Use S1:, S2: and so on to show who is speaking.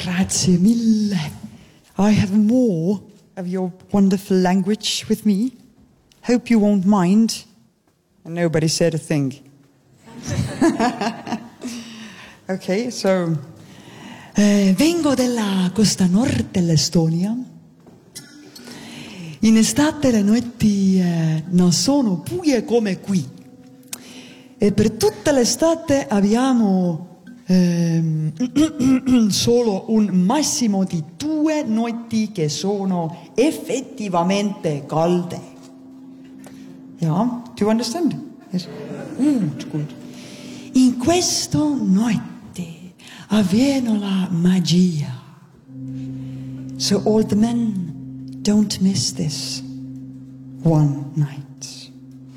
S1: Grazie mille. I have more of your wonderful language with me. Hope you won't mind. And nobody said a thing. Ok, so vengo dalla costa nord dell'Estonia. In estate le notti non sono buie come qui. E per tutta l'estate abbiamo solo un massimo di 2 notti che sono effettivamente calde. Yeah, do you understand? Yes. Good. In questa notte avviene la magia. So all the men, don't miss this one night.